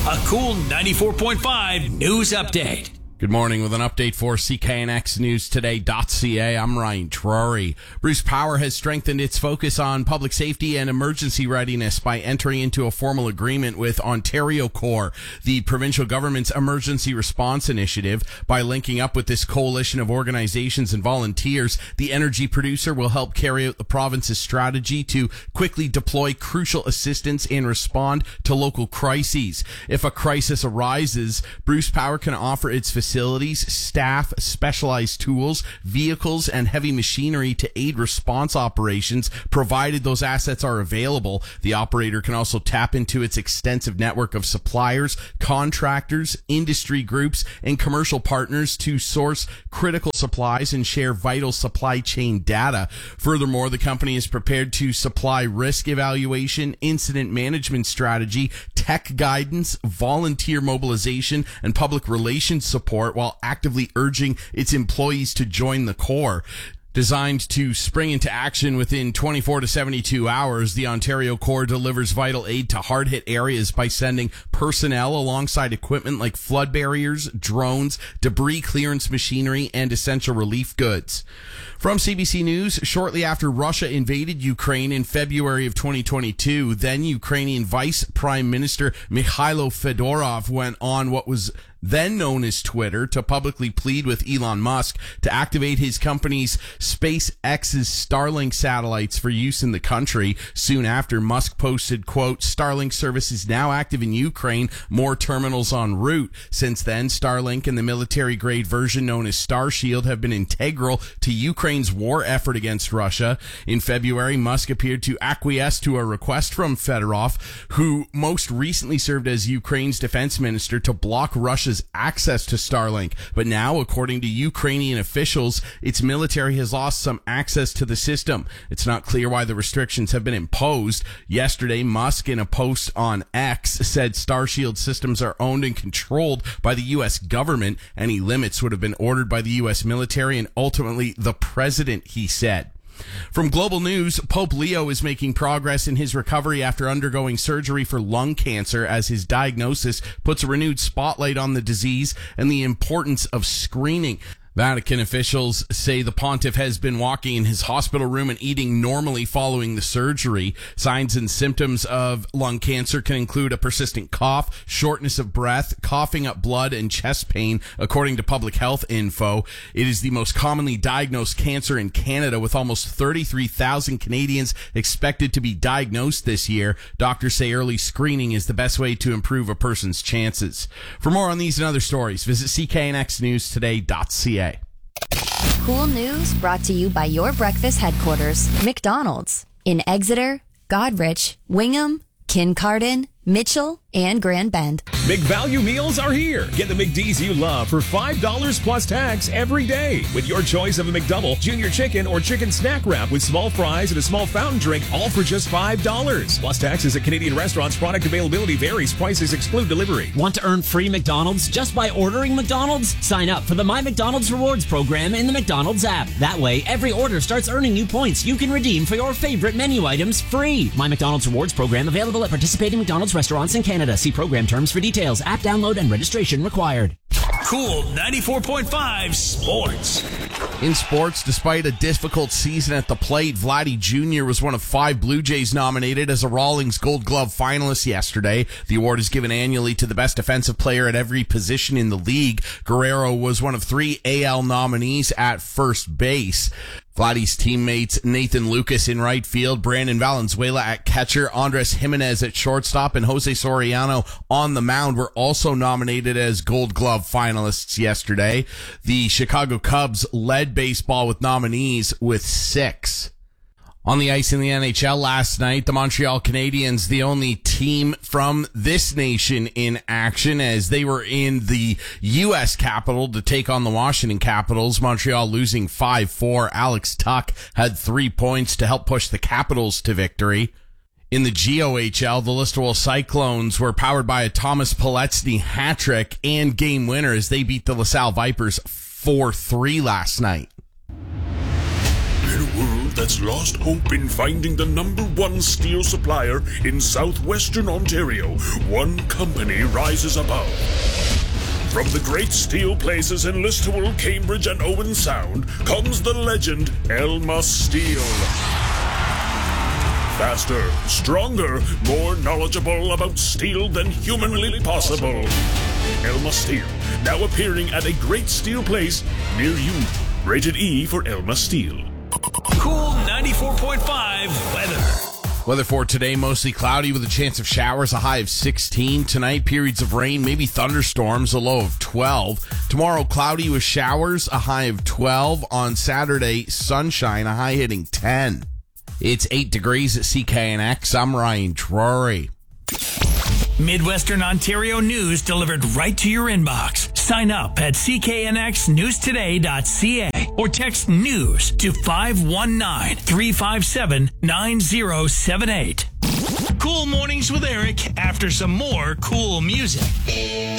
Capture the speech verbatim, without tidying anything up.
A cool ninety-four point five news update. Good morning with an update for C K N X News Today dot C A. I'm Ryan Drury. Bruce Power has strengthened its focus on public safety and emergency readiness by entering into a formal agreement with Ontario Corps, the provincial government's emergency response initiative. By linking up with this coalition of organizations and volunteers, the energy producer will help carry out the province's strategy to quickly deploy crucial assistance and respond to local crises. If a crisis arises, Bruce Power can offer its facilities Facilities, staff, specialized tools, vehicles, and heavy machinery to aid response operations, provided those assets are available. The operator can also tap into its extensive network of suppliers, contractors, industry groups, and commercial partners to source critical supplies and share vital supply chain data. Furthermore, the company is prepared to supply risk evaluation, incident management strategy, tech guidance, volunteer mobilization, and public relations support, while actively urging its employees to join the Corps. Designed to spring into action within twenty-four to seventy-two hours, the Ontario Corps delivers vital aid to hard-hit areas by sending personnel alongside equipment like flood barriers, drones, debris clearance machinery, and essential relief goods. From C B C News, shortly after Russia invaded Ukraine in February of twenty twenty-two, then Ukrainian Vice Prime Minister Mikhailo Fedorov went on what was then known as Twitter to publicly plead with Elon Musk to activate his company's SpaceX's Starlink satellites for use in the country. Soon after, Musk posted, quote, "Starlink service is now active in Ukraine, more terminals en route." Since then, Starlink and the military-grade version known as Starshield have been integral to Ukraine's war effort against Russia. In February, Musk appeared to acquiesce to a request from Fedorov, who most recently served as Ukraine's defense minister, to block Russia's access to Starlink. But now, according to Ukrainian officials, its military has lost some access to the system. It's not clear why the restrictions have been imposed. Yesterday, Musk, in a post on X, said Starshield systems are owned and controlled by the U S government. Any limits would have been ordered by the U S military and ultimately the president, he said. From Global News, Pope Leo is making progress in his recovery after undergoing surgery for lung cancer, as his diagnosis puts a renewed spotlight on the disease and the importance of screening. Vatican officials say the pontiff has been walking in his hospital room and eating normally following the surgery. Signs and symptoms of lung cancer can include a persistent cough, shortness of breath, coughing up blood, and chest pain, according to Public Health Info. It is the most commonly diagnosed cancer in Canada, with almost thirty-three thousand Canadians expected to be diagnosed this year. Doctors say early screening is the best way to improve a person's chances. For more on these and other stories, visit C K N X News Today dot C A. Cool news brought to you by your breakfast headquarters, McDonald's, in Exeter, Godrich, Wingham, Kincardine, Mitchell, and Grand Bend. Big value meals are here. Get the McD's you love for five dollars plus tax every day with your choice of a McDouble, junior chicken, or chicken snack wrap with small fries and a small fountain drink, all for just five dollars. Plus taxes at Canadian restaurants. Product availability varies. Prices exclude delivery. Want to earn free McDonald's just by ordering McDonald's? Sign up for the My McDonald's Rewards program in the McDonald's app. That way, every order starts earning new points you can redeem for your favorite menu items free. My McDonald's Rewards program available at participating McDonald's restaurants in Canada. See program terms for details. App download and registration required. Cool ninety-four point five Sports. In sports, despite a difficult season at the plate, Vladdy Junior was one of five Blue Jays nominated as a Rawlings Gold Glove finalist yesterday. The award is given annually to the best defensive player at every position in the league. Guerrero was one of three A L nominees at first base. Vladdy's teammates Nathan Lucas in right field, Brandon Valenzuela at catcher, Andres Jimenez at shortstop, and Jose Soriano on the mound were also nominated as Gold Glove finalists yesterday. The Chicago Cubs led baseball with nominees with six. On the ice in the N H L last night, the Montreal Canadiens, the only team from this nation in action, as they were in the U S capital to take on the Washington Capitals. Montreal losing five four. Alex Tuch had three points to help push the Capitals to victory. In the G O H L, the Listowel Cyclones were powered by a Thomas Poletsny hat-trick and game winner as they beat the LaSalle Vipers four three last night. In a world that's lost hope in finding the number one steel supplier in southwestern Ontario, one company rises above. From the great steel places in Listowel, Cambridge, and Owen Sound comes the legend Elma Steel. Faster, stronger, more knowledgeable about steel than humanly possible. Elma Steel, now appearing at a great steel place near you. Rated E for Elma Steel. Cool ninety-four point five weather. Weather for today, mostly cloudy with a chance of showers, a high of sixteen. Tonight, periods of rain, maybe thunderstorms, a low of twelve. Tomorrow, cloudy with showers, a high of twelve. On Saturday, sunshine, a high hitting ten. It's eight degrees at C K N X. I'm Ryan Drury. Midwestern Ontario news delivered right to your inbox. Sign up at c k n x news today dot c a or text news to five one nine, three five seven, nine zero seven eight. Cool Mornings with Eric after some more cool music.